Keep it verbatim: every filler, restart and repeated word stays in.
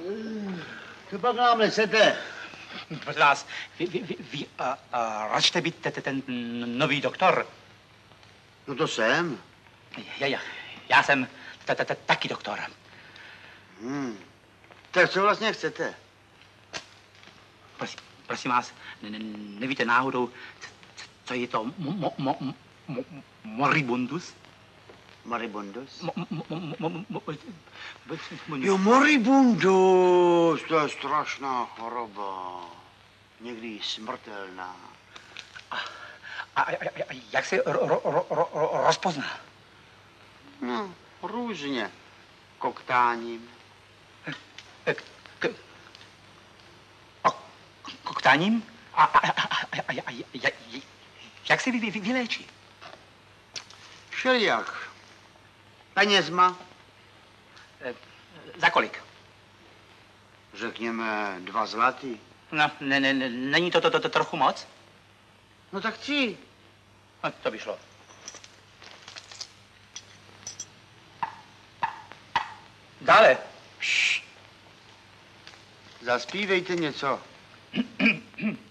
To pak nám nesete. Prosím vás, vy, vy, vy, vy uh, uh, račte být te, te, ten nový doktor? No to jsem. Já, já, já jsem ta, ta, ta, taky doktor. Hmm. Tak co vlastně chcete? Prosím, prosím vás, ne, ne, nevíte náhodou, co je to mo, mo, mo, mo, moribundus? Moribundus? Mo, mo, mo, mo, mo, mo, jo, moribundus, to je strašná choroba. Někdy smrtelná. A, a, a, a jak se ro, ro, ro, ro, rozpozná? No, různě. Koktáním. K, k, a, koktáním? A, a, a, a, a, a, a jak se vy, vy, vyléčí? Všelijak. Penězma. E, za kolik? Řekněme dva zlatý. No, ne, ne, ne, není to, to, to, to trochu moc? No tak tři. No, to by šlo. Dále. Šš. Zaspívejte něco.